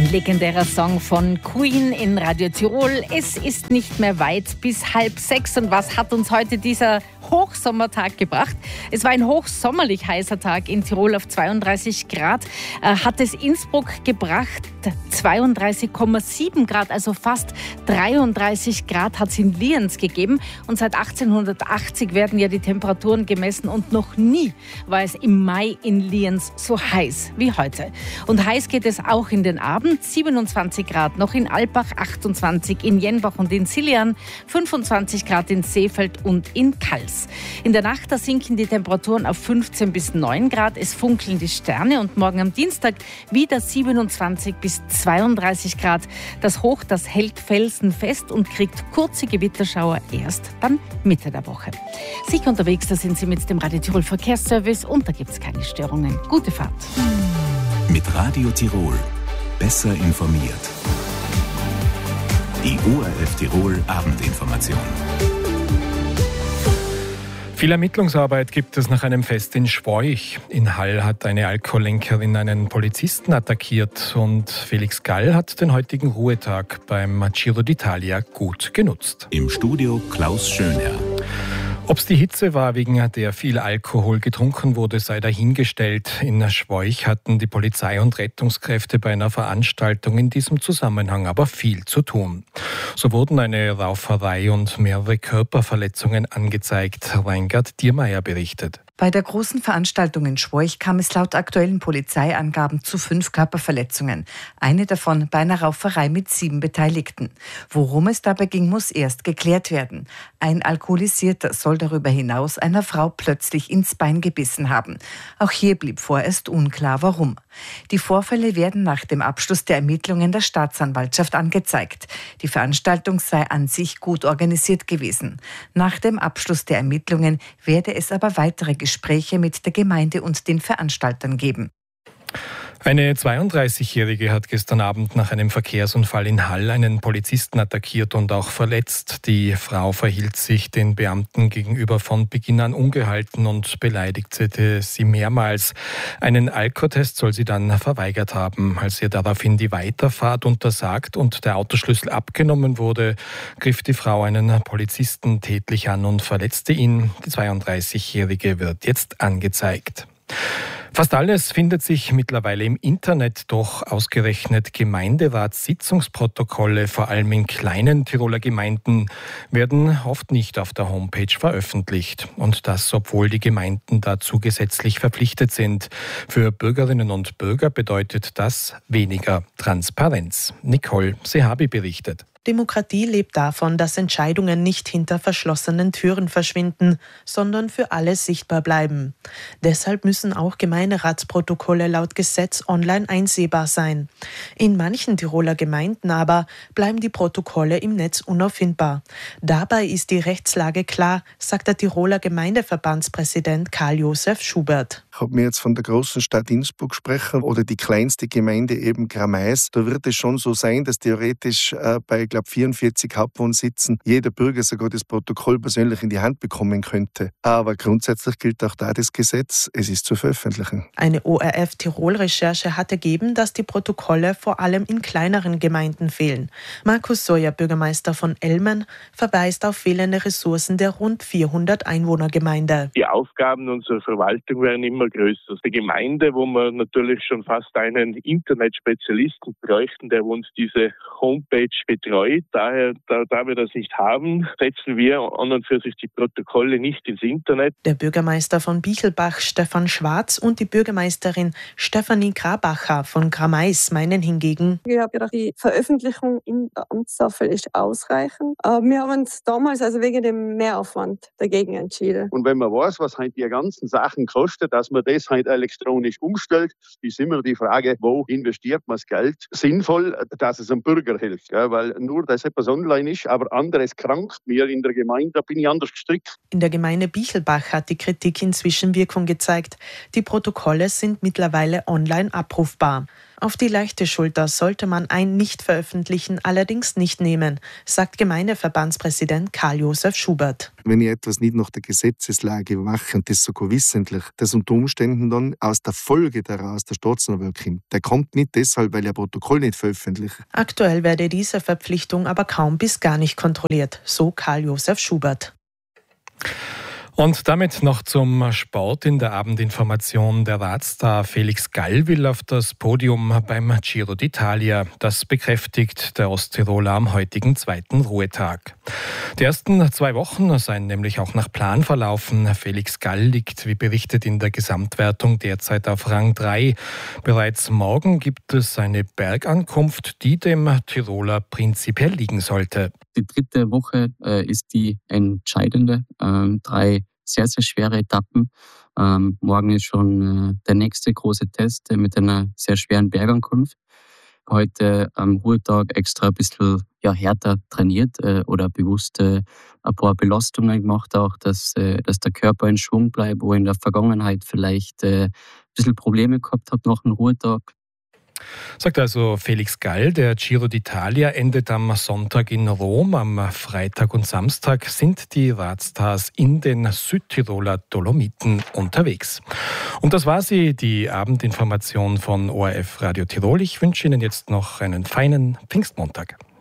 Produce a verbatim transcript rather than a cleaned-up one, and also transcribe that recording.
Ein legendärer Song von Queen in Radio Tirol. Es ist nicht mehr weit bis halb sechs. Und was hat uns heute dieser Hochsommertag gebracht? Es war ein hochsommerlich heißer Tag in Tirol auf zweiunddreißig Grad. Äh, hat es Innsbruck gebracht, zweiunddreißig Komma sieben Grad, also fast dreiunddreißig Grad hat es in Lienz gegeben. Und seit achtzehnhundertachtzig werden ja die Temperaturen gemessen und noch nie war es im Mai in Lienz so heiß wie heute. Und heiß geht es auch in den Abend. siebenundzwanzig Grad noch in Alpbach, achtundzwanzig in Jenbach und in Sillian, fünfundzwanzig Grad in Seefeld und in Kals. In der Nacht da sinken die Temperaturen auf fünfzehn bis neun Grad. Es funkeln die Sterne und morgen am Dienstag wieder siebenundzwanzig bis zweiunddreißig Grad. Das Hoch, das hält felsenfest und kriegt kurze Gewitterschauer erst dann Mitte der Woche. Sicher unterwegs, da sind Sie mit dem Radio Tirol Verkehrsservice und da gibt es keine Störungen. Gute Fahrt. Mit Radio Tirol. Besser informiert. Die O R F Tirol Abendinformation. Viel Ermittlungsarbeit gibt es nach einem Fest in Schwoich. In Hall hat eine Alkohollenkerin einen Polizisten attackiert und Felix Gall hat den heutigen Ruhetag beim Giro d'Italia gut genutzt. Im Studio Klaus Schönherr. Ob es die Hitze war, wegen der viel Alkohol getrunken wurde, sei dahingestellt. In Schwoich hatten die Polizei und Rettungskräfte bei einer Veranstaltung in diesem Zusammenhang aber viel zu tun. So wurden eine Rauferei und mehrere Körperverletzungen angezeigt. Reingard Diermeier berichtet. Bei der großen Veranstaltung in Schwoich kam es laut aktuellen Polizeiangaben zu fünf Körperverletzungen. Eine davon bei einer Rauferei mit sieben Beteiligten. Worum es dabei ging, muss erst geklärt werden. Ein Alkoholisierter soll darüber hinaus einer Frau plötzlich ins Bein gebissen haben. Auch hier blieb vorerst unklar, warum. Die Vorfälle werden nach dem Abschluss der Ermittlungen der Staatsanwaltschaft angezeigt. Die Veranstaltung sei an sich gut organisiert gewesen. Nach dem Abschluss der Ermittlungen werde es aber weitere Gespräche mit der Gemeinde und den Veranstaltern geben. Eine zweiunddreißigjährige hat gestern Abend nach einem Verkehrsunfall in Hall einen Polizisten attackiert und auch verletzt. Die Frau verhielt sich den Beamten gegenüber von Beginn an ungehalten und beleidigte sie mehrmals. Einen Alkotest soll sie dann verweigert haben. Als ihr daraufhin die Weiterfahrt untersagt und der Autoschlüssel abgenommen wurde, griff die Frau einen Polizisten tätlich an und verletzte ihn. Die zweiunddreißigjährige wird jetzt angezeigt. Fast alles findet sich mittlerweile im Internet, doch ausgerechnet Gemeinderatssitzungsprotokolle, vor allem in kleinen Tiroler Gemeinden, werden oft nicht auf der Homepage veröffentlicht. Und das, obwohl die Gemeinden dazu gesetzlich verpflichtet sind. Für Bürgerinnen und Bürger bedeutet das weniger Transparenz. Nicole Sehabi berichtet. Demokratie lebt davon, dass Entscheidungen nicht hinter verschlossenen Türen verschwinden, sondern für alle sichtbar bleiben. Deshalb müssen auch Gemeinderatsprotokolle laut Gesetz online einsehbar sein. In manchen Tiroler Gemeinden aber bleiben die Protokolle im Netz unauffindbar. Dabei ist die Rechtslage klar, sagt der Tiroler Gemeindeverbandspräsident Karl-Josef Schubert. Ob wir jetzt von der großen Stadt Innsbruck sprechen oder die kleinste Gemeinde eben Gramais, da wird es schon so sein, dass theoretisch äh, bei, ich glaube, vierundvierzig Hauptwohnsitzen jeder Bürger sogar das Protokoll persönlich in die Hand bekommen könnte. Aber grundsätzlich gilt auch da das Gesetz, es ist zu veröffentlichen. Eine O R F-Tirol-Recherche hat ergeben, dass die Protokolle vor allem in kleineren Gemeinden fehlen. Markus Sawyer, Bürgermeister von Elmen, verweist auf fehlende Ressourcen der rund vierhundert Einwohnergemeinde. Die Aufgaben unserer Verwaltung werden immer größer. Die Gemeinde, wo wir natürlich schon fast einen Internetspezialisten bräuchten, der uns diese Homepage betreut. Daher, da, da wir das nicht haben, setzen wir an und für sich die Protokolle nicht ins Internet. Der Bürgermeister von Bichelbach, Stefan Schwarz, und die Bürgermeisterin Stefanie Grabacher von Gramais meinen hingegen: Ich habe gedacht, die Veröffentlichung in der Amtstafel ist ausreichend. Aber wir haben uns damals also wegen dem Mehraufwand dagegen entschieden. Und wenn man weiß, was halt die ganzen Sachen kosten, dass man das halt elektronisch umstellt, ist immer die Frage, wo investiert man das Geld sinnvoll, dass es einem Bürger hilft. Ja, weil nur, dass etwas online ist, aber anderes krankt mir in der Gemeinde, da bin ich anders gestrickt. In der Gemeinde Bichelbach hat die Kritik inzwischen Wirkung gezeigt. Die Protokolle sind mittlerweile online abrufbar. Auf die leichte Schulter sollte man ein Nicht-Veröffentlichen allerdings nicht nehmen, sagt Gemeindeverbandspräsident Karl-Josef Schubert. Wenn ich etwas nicht nach der Gesetzeslage mache und das sogar wissentlich, dass unter Umständen dann aus der Folge daraus der Staatsanwalt kommt. Der kommt nicht deshalb, weil er ein Protokoll nicht veröffentlicht. Aktuell werde diese Verpflichtung aber kaum bis gar nicht kontrolliert, so Karl-Josef Schubert. Und damit noch zum Sport in der Abendinformation. Der Radstar Felix Gall will auf das Podium beim Giro d'Italia. Das bekräftigt der Osttiroler am heutigen zweiten Ruhetag. Die ersten zwei Wochen seien nämlich auch nach Plan verlaufen. Felix Gall liegt, wie berichtet, in der Gesamtwertung derzeit auf Rang drei. Bereits morgen gibt es eine Bergankunft, die dem Tiroler prinzipiell liegen sollte. Die dritte Woche äh, ist die entscheidende. Ähm, drei sehr, sehr schwere Etappen. Ähm, morgen ist schon äh, der nächste große Test äh, mit einer sehr schweren Bergankunft. Heute am Ruhetag extra ein bisschen ja, härter trainiert äh, oder bewusst äh, ein paar Belastungen gemacht, auch dass, äh, dass der Körper in Schwung bleibt, wo in der Vergangenheit vielleicht äh, ein bisschen Probleme gehabt hat nach dem Ruhetag. Sagt also Felix Gall. Der Giro d'Italia endet am Sonntag in Rom. Am Freitag und Samstag sind die Radstars in den Südtiroler Dolomiten unterwegs. Und das war sie, die Abendinformation von O R F Radio Tirol. Ich wünsche Ihnen jetzt noch einen feinen Pfingstmontag.